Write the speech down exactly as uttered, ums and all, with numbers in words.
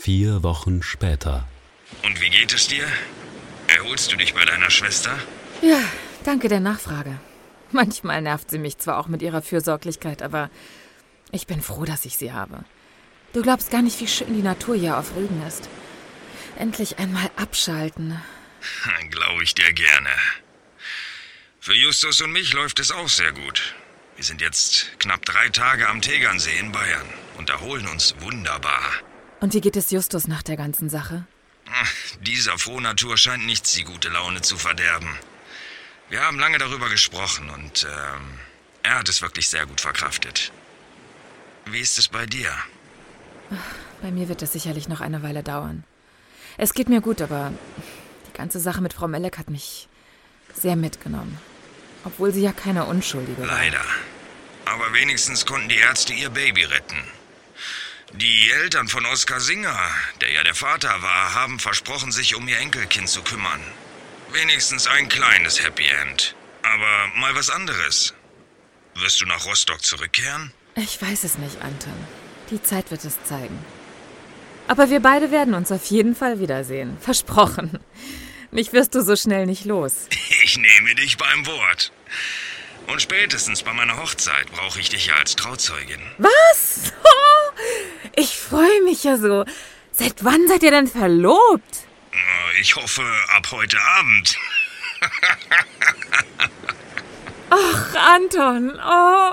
Vier Wochen später. Und wie geht es dir? Erholst du dich bei deiner Schwester? Ja, danke der Nachfrage. Manchmal nervt sie mich zwar auch mit ihrer Fürsorglichkeit, aber ich bin froh, dass ich sie habe. Du glaubst gar nicht, wie schön die Natur hier auf Rügen ist. Endlich einmal abschalten. Glaube ich dir gerne. Für Justus und mich läuft es auch sehr gut. Wir sind jetzt knapp drei Tage am Tegernsee in Bayern und erholen uns wunderbar. Und wie geht es Justus nach der ganzen Sache? Dieser Frohnatur scheint nichts die gute Laune zu verderben. Wir haben lange darüber gesprochen und ähm, er hat es wirklich sehr gut verkraftet. Wie ist es bei dir? Bei mir wird es sicherlich noch eine Weile dauern. Es geht mir gut, aber die ganze Sache mit Frau Melek hat mich sehr mitgenommen. Obwohl sie ja keine Unschuldige war. Leider. Aber wenigstens konnten die Ärzte ihr Baby retten. Die Eltern von Oskar Singer, der ja der Vater war, haben versprochen, sich um ihr Enkelkind zu kümmern. Wenigstens ein kleines Happy End. Aber mal was anderes. Wirst du nach Rostock zurückkehren? Ich weiß es nicht, Anton. Die Zeit wird es zeigen. Aber wir beide werden uns auf jeden Fall wiedersehen. Versprochen. Mich wirst du so schnell nicht los. Ich nehme dich beim Wort. Und spätestens bei meiner Hochzeit brauche ich dich ja als Trauzeugin. Was? Oh, ich freue mich ja so. Seit wann seid ihr denn verlobt? Ich hoffe, ab heute Abend. Ach, Anton. Oh.